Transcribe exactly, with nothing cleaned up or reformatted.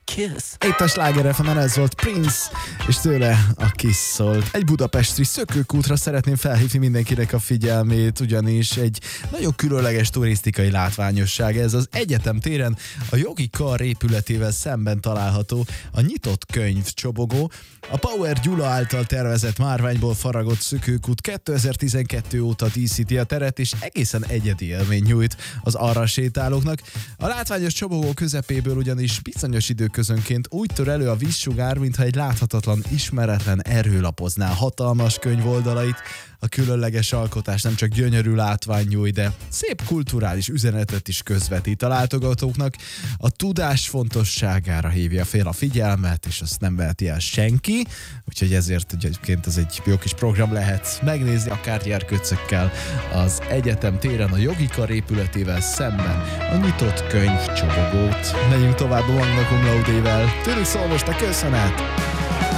Kiss. Itt a Sláger ef emen, ez volt Prince, és tőle a Kiss szólt. Egy budapesti szökőkútra szeretném felhívni mindenkinek a figyelmét, ugyanis egy nagyon különleges turisztikai látványosság. Ez az Egyetem téren a Jogi Kar épületével szemben található a nyitott könyv csobogó. A Power Gyula által tervezett márványból faragott szökőkút kétezer-tizenkettő óta díszíti a teret, és egészen egyedi élmény nyújt az arra sétálóknak. A látványos csobogó közepéből ugyanis bizonyos időközönként úgy tör elő a vízsugár, mintha egy láthatatlan, ismeretlen erő lapozná hatalmas könyv oldalait. A különleges alkotás nem csak gyönyörű látvány nyújt, de szép kulturális üzenetet is közvetít a látogatóknak. A tudás fontosságára hívja fel a figyelmet, és azt nem veheti el senki, úgyhogy ezért egyébként ez egy jó kis program lehet megnézni, akár gyerkőcökkel az Egyetem téren a Jogi Kar épületével szemben a nyitott könyv csobogót. Megyünk tovább a Magna Cum Laude-vel. Tőlük szól most a köszönet!